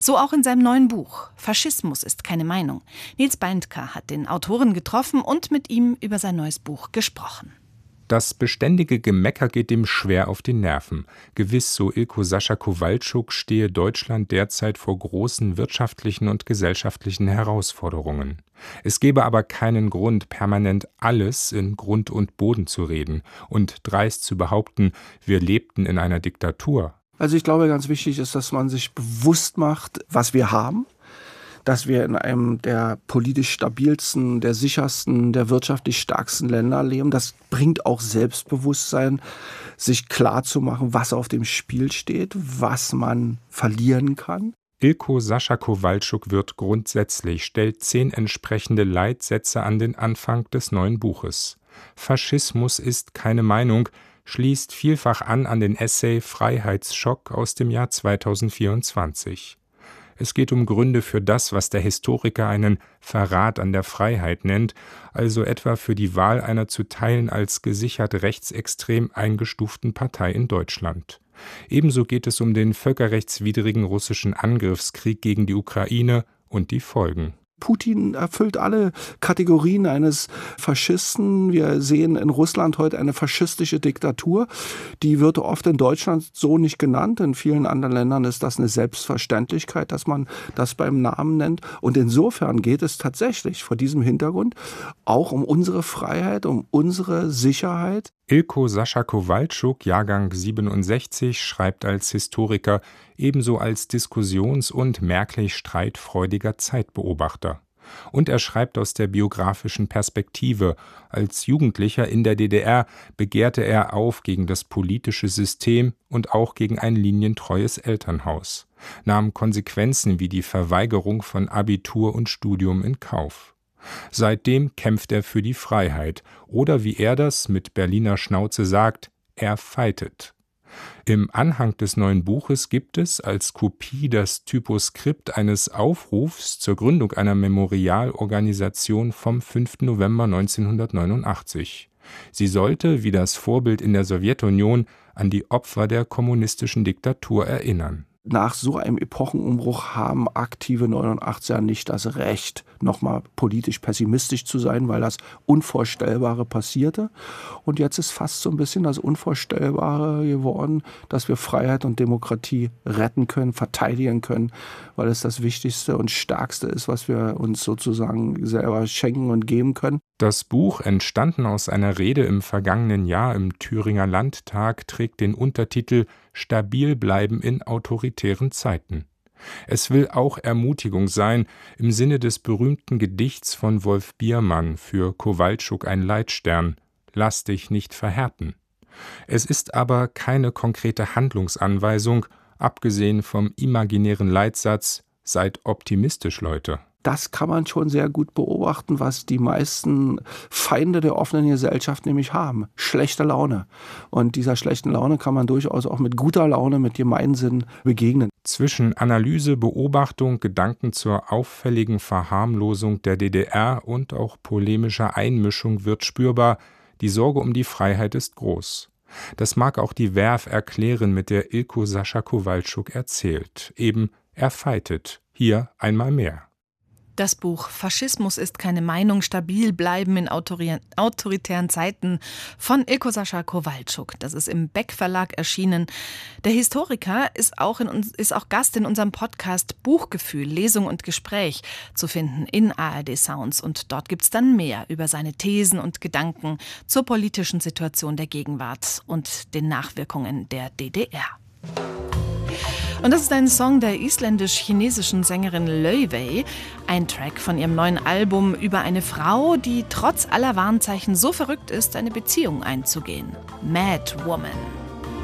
So auch in seinem neuen Buch »Faschismus ist keine Meinung«. Nils Beindker hat den Autoren getroffen und mit ihm über sein neues Buch gesprochen. Das beständige Gemecker geht ihm schwer auf die Nerven. Gewiss, so Ilko Sascha Kowalczuk, stehe Deutschland derzeit vor großen wirtschaftlichen und gesellschaftlichen Herausforderungen. Es gebe aber keinen Grund, permanent alles in Grund und Boden zu reden und dreist zu behaupten, wir lebten in einer Diktatur. Also ich glaube, ganz wichtig ist, dass man sich bewusst macht, was wir haben. Dass wir in einem der politisch stabilsten, der sichersten, der wirtschaftlich stärksten Länder leben. Das bringt auch Selbstbewusstsein, sich klarzumachen, was auf dem Spiel steht, was man verlieren kann. Ilko Sascha Kowalczuk wird grundsätzlich, stellt 10 entsprechende Leitsätze an den Anfang des neuen Buches. Faschismus ist keine Meinung, schließt vielfach an den Essay Freiheitsschock aus dem Jahr 2024. Es geht um Gründe für das, was der Historiker einen Verrat an der Freiheit nennt, also etwa für die Wahl einer zu Teilen als gesichert rechtsextrem eingestuften Partei in Deutschland. Ebenso geht es um den völkerrechtswidrigen russischen Angriffskrieg gegen die Ukraine und die Folgen. Putin erfüllt alle Kategorien eines Faschisten. Wir sehen in Russland heute eine faschistische Diktatur. Die wird oft in Deutschland so nicht genannt. In vielen anderen Ländern ist das eine Selbstverständlichkeit, dass man das beim Namen nennt. Und insofern geht es tatsächlich vor diesem Hintergrund auch um unsere Freiheit, um unsere Sicherheit. Ilko Sascha Kowalczuk, Jahrgang 67, schreibt als Historiker, ebenso als diskussions- und merklich streitfreudiger Zeitbeobachter. Und er schreibt aus der biografischen Perspektive. Als Jugendlicher in der DDR begehrte er auf gegen das politische System und auch gegen ein linientreues Elternhaus, nahm Konsequenzen wie die Verweigerung von Abitur und Studium in Kauf. Seitdem kämpft er für die Freiheit oder wie er das mit Berliner Schnauze sagt, er fightet. Im Anhang des neuen Buches gibt es als Kopie das Typoskript eines Aufrufs zur Gründung einer Memorialorganisation vom 5. November 1989. Sie sollte, wie das Vorbild in der Sowjetunion, an die Opfer der kommunistischen Diktatur erinnern. Nach so einem Epochenumbruch haben aktive 89er nicht das Recht, nochmal politisch pessimistisch zu sein, weil das Unvorstellbare passierte. Und jetzt ist fast so ein bisschen das Unvorstellbare geworden, dass wir Freiheit und Demokratie retten können, verteidigen können, weil es das Wichtigste und Stärkste ist, was wir uns sozusagen selber schenken und geben können. Das Buch, entstanden aus einer Rede im vergangenen Jahr im Thüringer Landtag, trägt den Untertitel »Stabil bleiben in autoritären Zeiten«. Es will auch Ermutigung sein, im Sinne des berühmten Gedichts von Wolf Biermann, für Kowalczuk ein Leitstern: »Lass dich nicht verhärten«. Es ist aber keine konkrete Handlungsanweisung, abgesehen vom imaginären Leitsatz: »Seid optimistisch, Leute«. Das kann man schon sehr gut beobachten, was die meisten Feinde der offenen Gesellschaft nämlich haben. Schlechte Laune. Und dieser schlechten Laune kann man durchaus auch mit guter Laune, mit Gemeinsinn begegnen. Zwischen Analyse, Beobachtung, Gedanken zur auffälligen Verharmlosung der DDR und auch polemischer Einmischung wird spürbar, die Sorge um die Freiheit ist groß. Das mag auch die Verve erklären, mit der Ilko Sascha Kowalczuk erzählt. Eben, er fightet. Hier einmal mehr. Das Buch »Faschismus ist keine Meinung, stabil bleiben in autoritären Zeiten« von Ilko Sascha Kowalczuk. Das ist im Beck Verlag erschienen. Der Historiker ist auch Gast in unserem Podcast Buchgefühl, Lesung und Gespräch, zu finden in ARD Sounds. Und dort gibt's dann mehr über seine Thesen und Gedanken zur politischen Situation der Gegenwart und den Nachwirkungen der DDR. Und das ist ein Song der isländisch-chinesischen Sängerin Laufey, ein Track von ihrem neuen Album über eine Frau, die trotz aller Warnzeichen so verrückt ist, eine Beziehung einzugehen. Mad Woman.